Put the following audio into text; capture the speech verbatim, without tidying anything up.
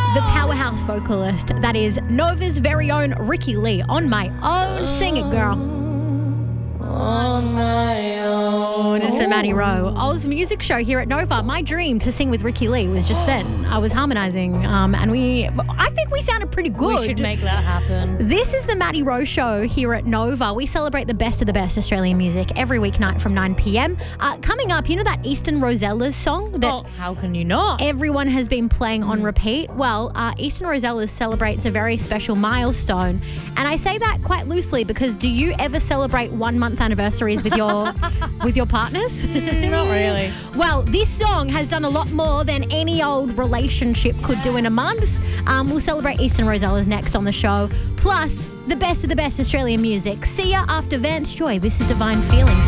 the powerhouse vocalist that is Nova's very own Ricky Lee. On My Own. Sing it, girl. On my own. It's the Maddie Rowe Oz Music Show here at Nova. My dream to sing with Ricky Lee was just then. I was harmonising um, and we, I think we sounded pretty good. We should make that happen. This is the Maddie Rowe Show here at Nova. We celebrate the best of the best Australian music every weeknight from nine p.m. Uh, coming up, you know that Eastern Rosella's song that Oh, how can you not? everyone has been playing on repeat? Well, uh, Eastern Rosella's celebrates a very special milestone. And I say that quite loosely because do you ever celebrate one month anniversaries with your with your partners? Not really. Well, this song has done a lot more than any old relationship could do in a month. Um, we'll celebrate Eastern Rosella's next on the show. Plus, the best of the best Australian music. See ya after Vance Joy. This is Divine Feelings.